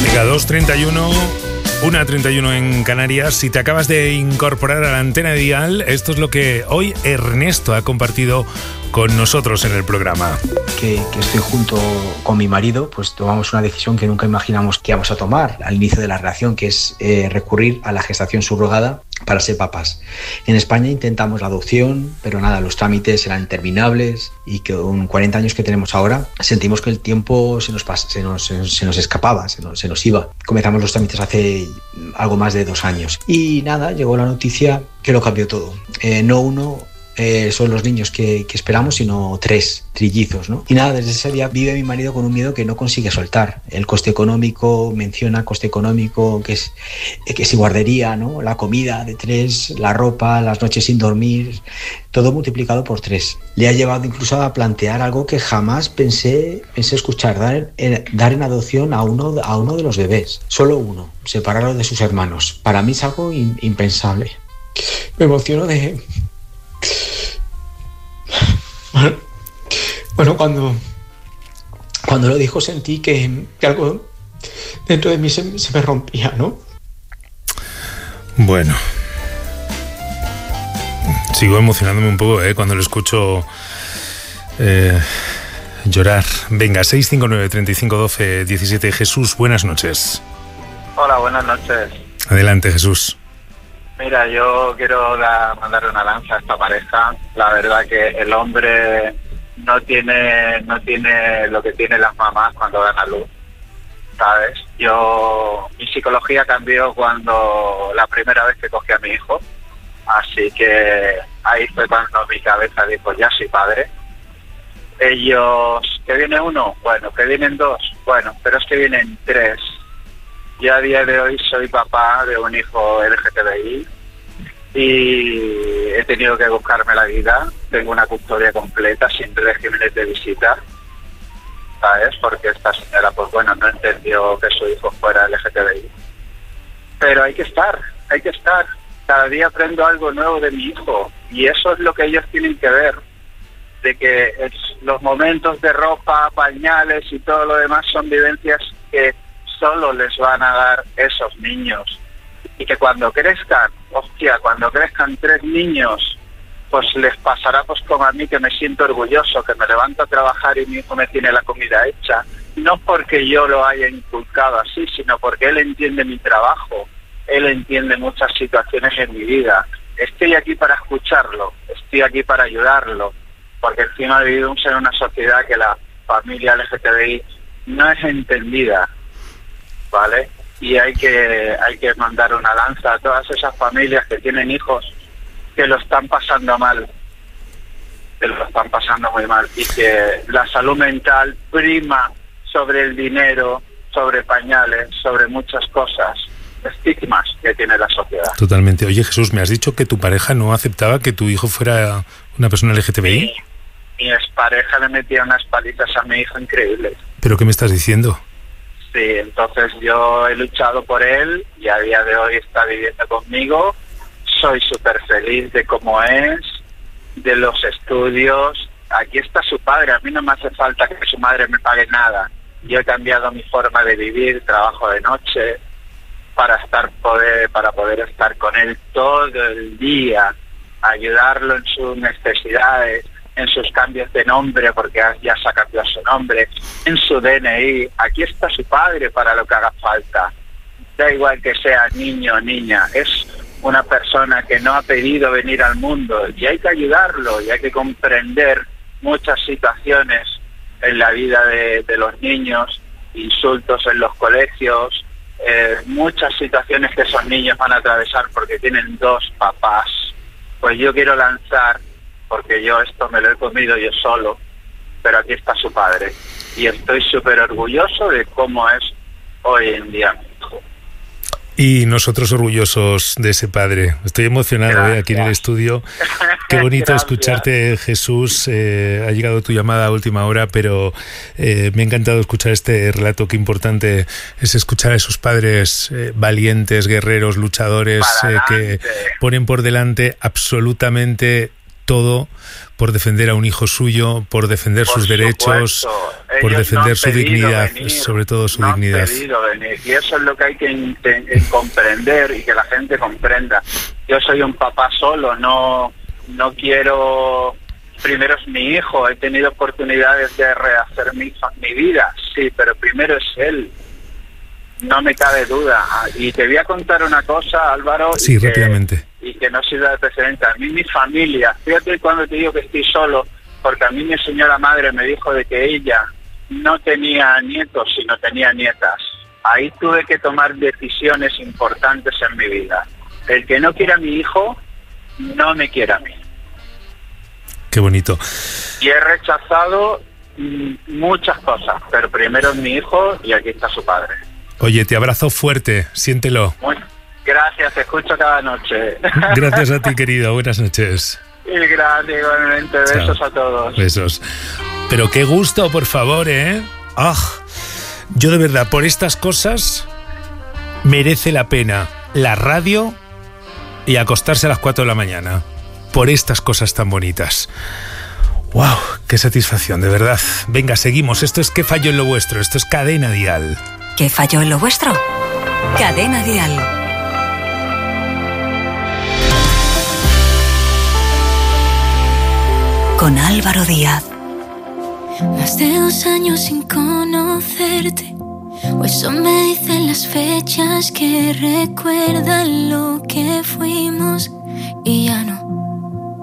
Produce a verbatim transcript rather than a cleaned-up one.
Venga, dos treinta y uno, una treinta y uno en Canarias. Si te acabas de incorporar a la antena de Dial, esto es lo que hoy Ernesto ha compartido con nosotros en el programa. Que, que estoy junto con mi marido, pues tomamos una decisión que nunca imaginamos que íbamos a tomar al inicio de la relación, que es eh, recurrir a la gestación subrogada para ser papás. En España intentamos la adopción, pero nada, los trámites eran interminables y con cuarenta años que tenemos ahora, sentimos que el tiempo se nos, pas- se nos, se nos escapaba, se nos, se nos iba. Comenzamos los trámites hace algo más de dos años. Y nada, llegó la noticia que lo cambió todo. Eh, no uno... Eh, son los niños que, que esperamos, sino tres trillizos, ¿no? Y nada, desde ese día vive mi marido con un miedo que no consigue soltar. El coste económico, menciona coste económico, que es, que es guardería, ¿no? La comida de tres, la ropa, las noches sin dormir, todo multiplicado por tres. Le ha llevado incluso a plantear algo que jamás pensé, pensé escuchar, dar en, dar en adopción a uno, a uno de los bebés, solo uno, separarlo de sus hermanos. Para mí es algo in, impensable. Me emociono de... Bueno, bueno cuando, cuando lo dijo sentí que, que algo dentro de mí se, se me rompía, ¿no? Bueno, sigo emocionándome un poco ¿eh? cuando lo escucho eh, llorar. Venga, seis cinco nueve, treinta y cinco, doce, diecisiete. Jesús, buenas noches. Hola, buenas noches. Adelante, Jesús. Mira, yo quiero da, mandar una lanza a esta pareja. La verdad que el hombre no tiene no tiene lo que tienen las mamás cuando dan a luz, ¿sabes? Yo, mi psicología cambió cuando la primera vez que cogí a mi hijo, así que ahí fue cuando mi cabeza dijo, ya soy padre. Ellos, ¿que viene uno? Bueno, ¿que vienen dos? Bueno, pero es que vienen tres. Yo a día de hoy soy papá de un hijo L G T B I y he tenido que buscarme la vida. Tengo una custodia completa sin regímenes de visita, ¿sabes? Porque esta señora, pues bueno, no entendió que su hijo fuera L G T B I. Pero hay que estar, hay que estar. Cada día aprendo algo nuevo de mi hijo y eso es lo que ellos tienen que ver. De que es, los momentos de ropa, pañales y todo lo demás son vivencias que solo les van a dar esos niños y que cuando crezcan, hostia, cuando crezcan tres niños, pues les pasará pues como a mí, que me siento orgulloso, que me levanto a trabajar y mi hijo me tiene la comida hecha, no porque yo lo haya inculcado así, sino porque él entiende mi trabajo, él entiende muchas situaciones en mi vida. Estoy aquí para escucharlo, estoy aquí para ayudarlo, porque encima vivimos en una sociedad que la familia L G T B I no es entendida, ¿vale? Y hay que hay que mandar una lanza a todas esas familias que tienen hijos que lo están pasando mal, que lo están pasando muy mal, y que la salud mental prima sobre el dinero, sobre pañales, sobre muchas cosas, estigmas que tiene la sociedad. Totalmente. Oye, Jesús, me has dicho que tu pareja no aceptaba que tu hijo fuera una persona L G T B I. Mi, mi expareja le metía unas palizas a mi hijo increíbles. ¿Pero qué me estás diciendo? Sí, entonces yo he luchado por él y a día de hoy está viviendo conmigo. Soy súper feliz de cómo es, de los estudios. Aquí está su padre, a mí no me hace falta que su madre me pague nada. Yo he cambiado mi forma de vivir, trabajo de noche, para estar poder, para poder estar con él todo el día, ayudarlo en sus necesidades, en sus cambios de nombre, porque ya se ha cambiado su nombre, en su D N I. Aquí está su padre para lo que haga falta. Da igual que sea niño o niña, es una persona que no ha pedido venir al mundo y hay que ayudarlo y hay que comprender muchas situaciones en la vida de, de los niños, insultos en los colegios, eh, muchas situaciones que esos niños van a atravesar porque tienen dos papás. Pues yo quiero lanzar, porque yo esto me lo he comido yo solo, pero aquí está su padre y estoy súper orgulloso de cómo es hoy en día mi hijo. Y nosotros orgullosos de ese padre. Estoy emocionado ¿eh? aquí en el estudio. Qué bonito Gracias. escucharte, Jesús. Eh, ha llegado tu llamada a última hora, pero eh, me ha encantado escuchar este relato. Qué importante es escuchar a esos padres eh, valientes, guerreros, luchadores, eh, que ponen por delante absolutamente todo por defender a un hijo suyo, por defender por sus derechos, por defender no su dignidad, venir, sobre todo su no dignidad. Han pedido venir. Y eso es lo que hay que, que comprender y que la gente comprenda. Yo soy un papá solo, no, no quiero... Primero es mi hijo, he tenido oportunidades de rehacer mi, mi vida, sí, pero primero es él. No me cabe duda. Y te voy a contar una cosa, Álvaro. Sí, y que, rápidamente. Y que no sirva de precedente. A mí mi familia, fíjate cuando te digo que estoy solo, porque a mí mi señora madre me dijo de que ella no tenía nietos, sino tenía nietas. Ahí tuve que tomar decisiones importantes en mi vida. El que no quiera a mi hijo, no me quiere a mí. Qué bonito. Y he rechazado mm, muchas cosas, pero primero es mi hijo y aquí está su padre. Oye, te abrazo fuerte, siéntelo. Muy, gracias, te escucho cada noche. Gracias a ti, querido, buenas noches. Y gracias, igualmente, besos Chao. A todos. Besos. Pero qué gusto, por favor, ¿eh? ¡Ah! Yo de verdad, por estas cosas, merece la pena la radio y acostarse a las cuatro de la mañana. Por estas cosas tan bonitas. ¡Wow! ¡Qué satisfacción, de verdad! Venga, seguimos. Esto es ¿Qué falló en lo vuestro? Esto es Cadena Dial. ¿Qué falló en lo vuestro? Cadena Dial. Con Álvaro Díaz. Más de dos años sin conocerte, o eso me dicen las fechas que recuerdan lo que fuimos y ya no